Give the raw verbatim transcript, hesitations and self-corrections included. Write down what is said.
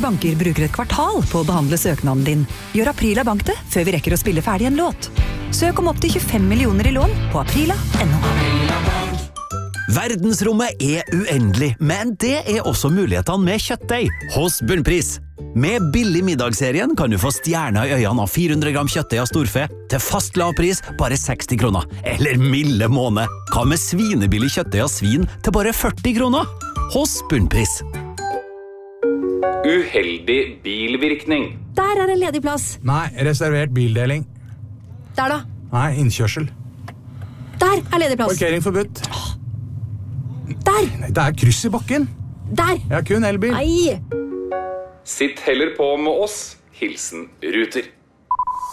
banker bruker et kvartal på å behandle søknaden din, gjør Aprila Bank det før vi rekker å spille ferdig en låt. Søk om opp til tjuefem millioner i lån på aprila punktum no. Verdensrommet er uendelig, men det er også mulighetene med kjøttdeig hos Bunnpris. Med billig middagsserien kan du få stjerner i øynene av fire hundre gram kjøttdeig av storfe til fast lav pris, bare seksti kroner. Eller milde måned. Hva med svinebillig kjøttdeig av svin til bare førti kroner? Hos Bunnpris. Uheldig bilvirkning. Der er en ledig plass. Nei, reservert bildeling. Der da. Nei, innkjørsel. Der er ledig plass. Parkering forbudt. Der. Nei, det er kryss i bakken. Der. Jeg har kun elbil. Nei. Sitt heller på med oss. Hilsen Ruter.